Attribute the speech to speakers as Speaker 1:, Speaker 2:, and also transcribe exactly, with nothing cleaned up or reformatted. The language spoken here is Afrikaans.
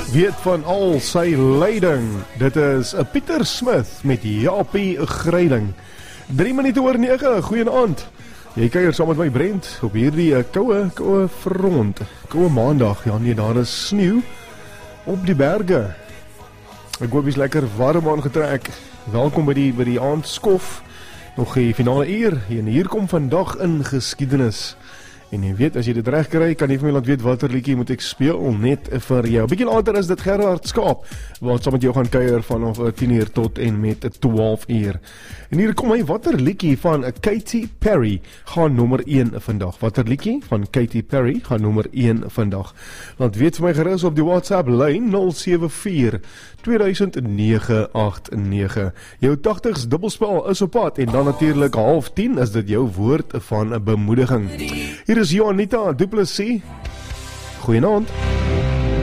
Speaker 1: weet van al sy lyding. Dit is Pieter Smith met Japie Gryding. Drie minute oor nege, goeienaand. Jy kuier saam met my Brent op hierdie uh, koue, koue front. Koue maandag, ja nee, daar is sneeu op die berge. Ek hoop is lekker warm aangetrek. Welkom by die, by die aandskof. Nog die finale uur, en hier kom vandag in geskiedenis. En jy weet, as jy dit reg kry, kan jy vir my laat weet watter liedjie moet ek speel net vir jou. Bietjie later is dit Gerard Skaap, wat saam met jou gaan kuier vanaf tien uur tot en met twaalf uur. En hier kom hy, watter liedjie van Katy Perry gaan nommer een vandag? Watter liedjie van Katy Perry gaan nommer een vandag? Laat weet vir my gerus op die WhatsApp lyn nul sewe vier twee nege agt nege. Jou tagtigs dubbelspel is op pad, en dan natuurlik half tien is dit jou woord van bemoediging. Hier is Juanita Du Plessis. Goeienaand.